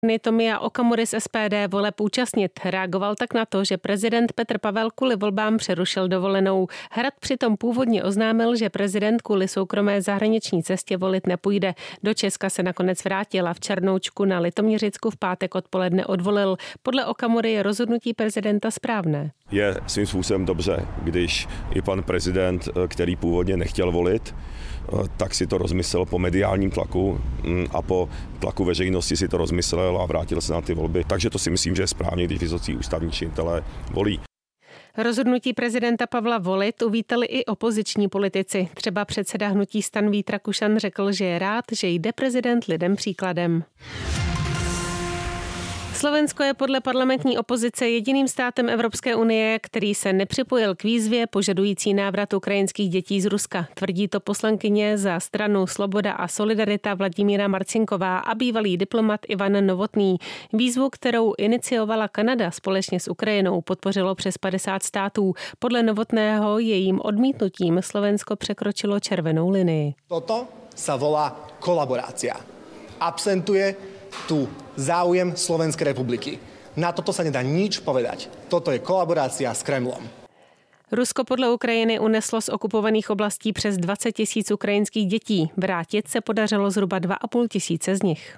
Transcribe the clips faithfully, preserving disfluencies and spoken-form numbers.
Tomia Okamury z S P D voleb účastnit. Reagoval tak na to, že prezident Petr Pavel kvůli volbám přerušil dovolenou. Hrad přitom původně oznámil, že prezident kvůli soukromé zahraniční cestě volit nepůjde. Do Česka se nakonec vrátil a v Černoučku na Litoměřicku v pátek odpoledne odvolil. Podle Okamury je rozhodnutí prezidenta správné. Je svým způsobem dobře, když i pan prezident, který původně nechtěl volit, tak si to rozmyslel po mediálním tlaku a po tlaku veřejnosti si to rozmyslel a vrátil se na ty volby. Takže to si myslím, že je správně, když vysocí ústavní činitelé volí. Rozhodnutí prezidenta Pavla volit uvítali i opoziční politici. Třeba předseda hnutí STAN Vít Rakušan řekl, že je rád, že jde prezident lidem příkladem. Slovensko je podle parlamentní opozice jediným státem Evropské unie, který se nepřipojil k výzvě požadující návrat ukrajinských dětí z Ruska. Tvrdí to poslankyně za stranu Sloboda a Solidarita Vladimíra Marcinková a bývalý diplomat Ivan Novotný. Výzvu, kterou iniciovala Kanada společně s Ukrajinou, podpořilo přes padesát států. Podle Novotného jejím odmítnutím Slovensko překročilo červenou linii. Toto sa volá kolaborácia. Absentuje tu záujem Slovenskej republiky. Na toto sa nedá nič povedať. Toto je kolaborácia s Kremlom. Rusko podle Ukrajiny uneslo z okupovaných oblastí přes dvacet tisíc ukrajinských dětí. Vrátit se podařilo zhruba dva a půl tisíce z nich.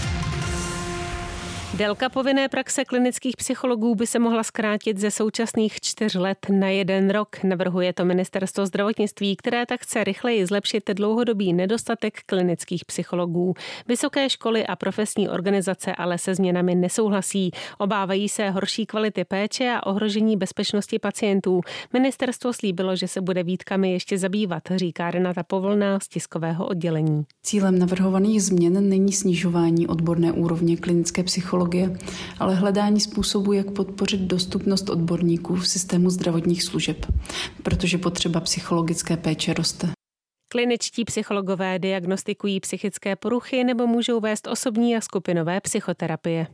Délka povinné praxe klinických psychologů by se mohla zkrátit ze současných čtyř let na jeden rok. Navrhuje to ministerstvo zdravotnictví, které tak chce rychleji zlepšit dlouhodobý nedostatek klinických psychologů. Vysoké školy a profesní organizace ale se změnami nesouhlasí. Obávají se horší kvality péče a ohrožení bezpečnosti pacientů. Ministerstvo slíbilo, že se bude výtkami ještě zabývat, říká Renata Povolná z tiskového oddělení. Cílem navrhovaných změn není snižování odborné úrovně klinické psychologie, ale hledání způsobu, jak podpořit dostupnost odborníků v systému zdravotních služeb, protože potřeba psychologické péče roste. Kliničtí psychologové diagnostikují psychické poruchy nebo můžou vést osobní a skupinové psychoterapie.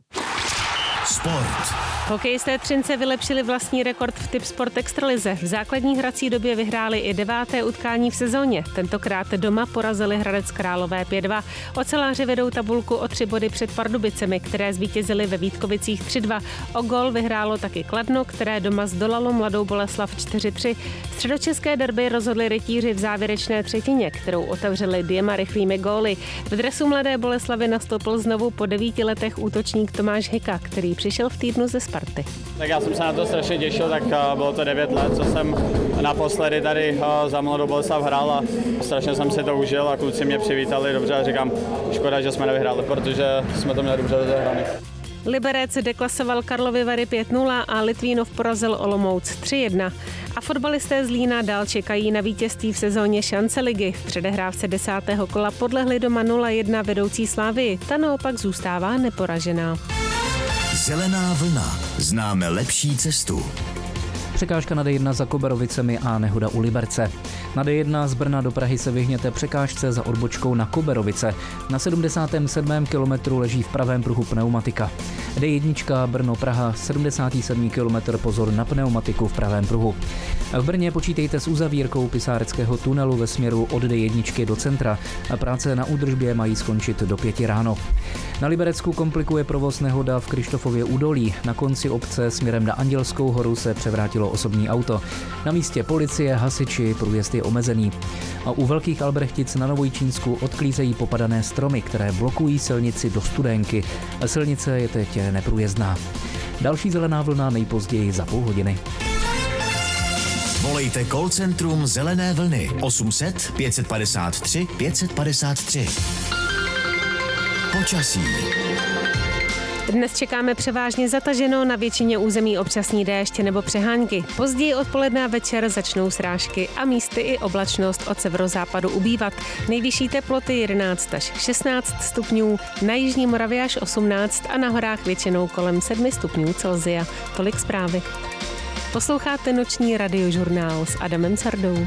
Sport. Hokejisté Třince vylepšili vlastní rekord v Tipsport Extralize. V základní hrací době vyhráli i deváté utkání v sezóně. Tentokrát doma porazili Hradec Králové pět dva. Oceláři vedou tabulku o tři body před Pardubicemi, které zvítězili ve Vítkovicích tři dva. O gól vyhrálo taky Kladno, které doma zdolalo Mladou Boleslav čtyři tři. Středočeské derby rozhodli rytíři v závěrečné třetině, kterou otevřeli dvěma rychlými góly. V dresu Mladé Boleslavy nastoupil znovu po devíti letech útočník Tomáš Hika, který přišel v týdnu ze Sparty. Tak já jsem se na to strašně těšil, tak bylo to devět let, co jsem naposledy tady za Mladou Boleslav hrál a strašně jsem si to užil a kluci mě přivítali dobře a říkám, škoda, že jsme nevyhráli, protože jsme to měli dobře rozehrané. Liberec deklasoval Karlovy Vary pět nula a Litvínov porazil Olomouc tři jedna. A fotbalisté z Lína dál čekají na vítězství v sezóně Šance ligy. V předehrávce desátého kola podlehli doma nula jedna vedoucí Slavii. Ta naopak zůstává neporažená. Zelená vlna. Známe lepší cestu. Překážka na D jedna za Koberovicemi a nehoda u Liberce. Na D jedna z Brna do Prahy se vyhněte překážce za odbočkou na Koberovice. Na sedmdesátém sedmém kilometru leží v pravém pruhu pneumatika. D jedna Brno-Praha, sedmdesátý sedmý kilometr, pozor na pneumatiku v pravém pruhu. V Brně počítejte s uzavírkou Pisáreckého tunelu ve směru od D jedna do centra. Práce na údržbě mají skončit do pěti ráno. Na Liberecku komplikuje provoz nehoda v Krištofově údolí. Na konci obce směrem na Andělskou horu se převrátilo osobní auto. Na místě policie, hasiči, průjezd je omezený. A u Velkých Albrechtic na Novojčínsku odklízejí popadané stromy, které blokují silnici do Studénky. Silnice je teď neprůjezdná. Další zelená vlna nejpozději za půl hodiny. Volejte call centrum Zelené vlny osm set pět padesát tři pět padesát tři. Počasí. Dnes čekáme převážně zataženo, na většině území občasný déšť nebo přehánky. Později odpoledne a večer začnou srážky a místy i oblačnost od severozápadu ubývat. Nejvyšší teploty jedenáct až šestnáct stupňů, na jižní Moravě až osmnáct a na horách většinou kolem sedm stupňů Celsia. Tolik zprávy. Posloucháte noční radiožurnál s Adamem Sardou.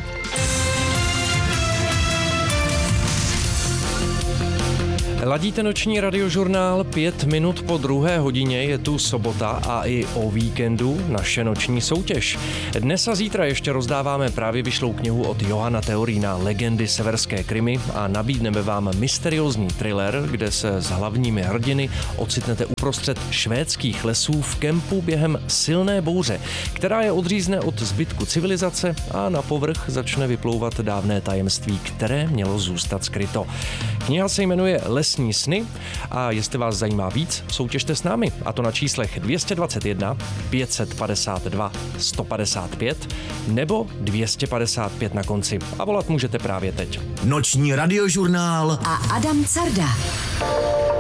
Ladíte noční radiožurnál, pět minut po druhé hodině, je tu sobota a i o víkendu naše noční soutěž. Dnes a zítra ještě rozdáváme právě vyšlou knihu od Johana Theorína Legendy severské Krymy a nabídneme vám mysteriózní thriller, kde se s hlavními hrdiny ocitnete uprostřed švédských lesů v kempu během silné bouře, která je odřízne od zbytku civilizace a na povrch začne vyplouvat dávné tajemství, které mělo zůstat skryto. Kniha se jmenuje Lesní sny a jestli vás zajímá víc, soutěžte s námi, a to na číslech dvě stě dvacet jedna, pět set padesát dva, sto padesát pět nebo dvě stě padesát pět na konci. A volat můžete právě teď. Noční radiožurnál a Adam Carda.